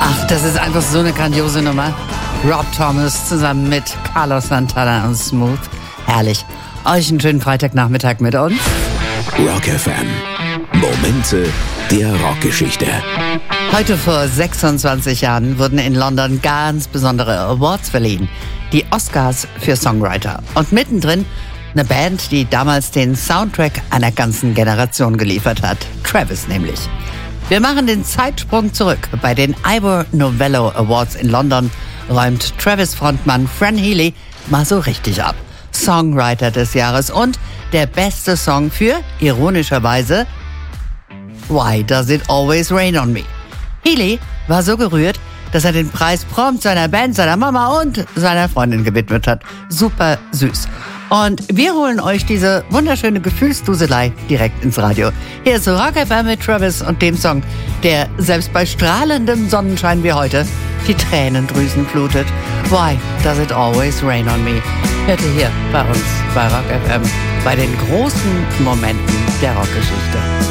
Ach, das ist einfach so eine grandiose Nummer. Rob Thomas zusammen mit Carlos Santana und Smooth. Herrlich. Euch einen schönen Freitagnachmittag mit uns. Rock FM. Momente der Rockgeschichte. Heute vor 26 Jahren wurden in London ganz besondere Awards verliehen. Die Oscars für Songwriter. Und mittendrin eine Band, die damals den Soundtrack einer ganzen Generation geliefert hat. Travis nämlich. Wir machen den Zeitsprung zurück. Bei den Ivor Novello Awards in London räumt Travis-Frontmann Fran Healy mal so richtig ab. Songwriter des Jahres und der beste Song für, ironischerweise, Why Does It Always Rain on Me? Healy war so gerührt, dass er den Preis prompt seiner Band, seiner Mama und seiner Freundin gewidmet hat. Super süß. Und wir holen euch diese wunderschöne Gefühlsduselei direkt ins Radio. Hier ist Rock FM mit Travis und dem Song, der selbst bei strahlendem Sonnenschein wie heute die Tränendrüsen flutet. Why Does It Always Rain on Me? Hört ihr hier bei uns bei Rock FM bei den großen Momenten der Rockgeschichte.